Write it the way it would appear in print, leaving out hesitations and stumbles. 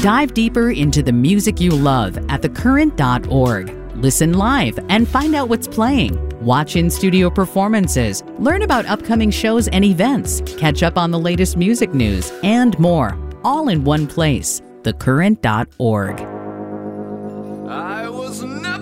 Dive deeper into the music you love at thecurrent.org. Listen live and find out what's playing. Watch in-studio performances, learn about upcoming shows and events, catch up on the latest music news, and more, all in one place. Thecurrent.org. I was